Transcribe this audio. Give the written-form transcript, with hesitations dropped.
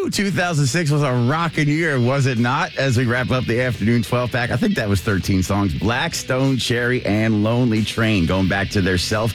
Woo! 2006 was a rocking year, was it not? As we wrap up the afternoon 12-pack, I think that was 13 songs. Black Stone Cherry and Lonely Train, going back to their self